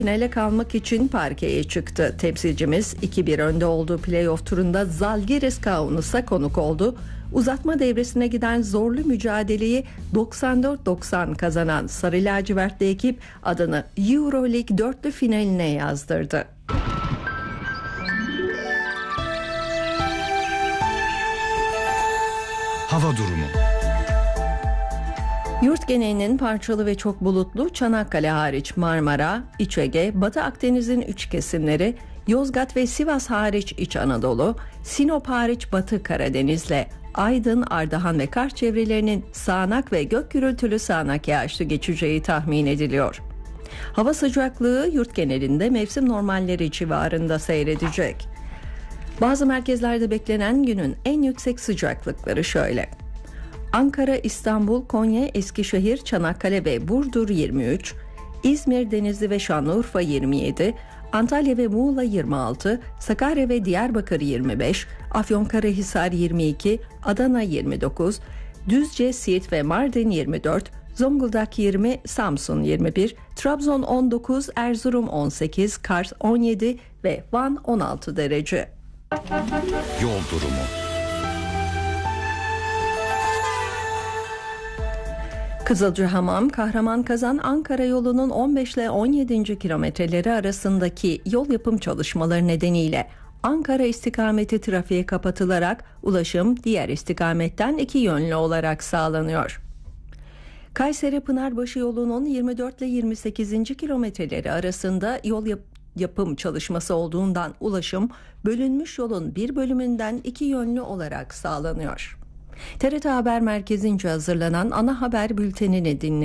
Finale kalmak için parkeye çıktı. Temsilcimiz 2-1 önde olduğu playoff turunda Zalgiris Kaunas'a konuk oldu. Uzatma devresine giden zorlu mücadeleyi 94-90 kazanan Sarı Lacivertli ekip adını Euroleague dörtlü finaline yazdırdı. Hava durumu. Yurt genelinin parçalı ve çok bulutlu, Çanakkale hariç Marmara, İç Ege, Batı Akdeniz'in üç kesimleri, Yozgat ve Sivas hariç İç Anadolu, Sinop hariç Batı Karadeniz'le Aydın, Ardahan ve Kars çevrelerinin sağanak ve gök gürültülü sağanak yağışlı geçeceği tahmin ediliyor. Hava sıcaklığı yurt genelinde mevsim normalleri civarında seyredecek. Bazı merkezlerde beklenen günün en yüksek sıcaklıkları şöyle: Ankara, İstanbul, Konya, Eskişehir, Çanakkale ve Burdur 23, İzmir, Denizli ve Şanlıurfa 27, Antalya ve Muğla 26, Sakarya ve Diyarbakır 25, Afyonkarahisar 22, Adana 29, Düzce, Siirt ve Mardin 24, Zonguldak 20, Samsun 21, Trabzon 19, Erzurum 18, Kars 17 ve Van 16 derece. Yol durumu. Kızılcahamam, Kahraman-Kazan, Ankara yolunun 15 ile 17. kilometreleri arasındaki yol yapım çalışmaları nedeniyle Ankara istikameti trafiğe kapatılarak ulaşım diğer istikametten iki yönlü olarak sağlanıyor. Kayseri-Pınarbaşı yolunun 24 ile 28. kilometreleri arasında yol yapım çalışması olduğundan ulaşım bölünmüş yolun bir bölümünden iki yönlü olarak sağlanıyor. TRT Haber Merkezi'nce hazırlanan ana haber bültenini dinlediniz.